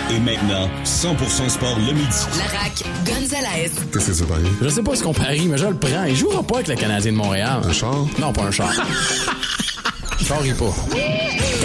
Et maintenant, 100% sport le midi. La RAQ, Gonzalez. Qu'est-ce que c'est pareil? Je sais pas ce qu'on parie, mais je le prends. Il jouera pas avec le Canadien de Montréal. Un char? Non, pas un char. Char, il pas.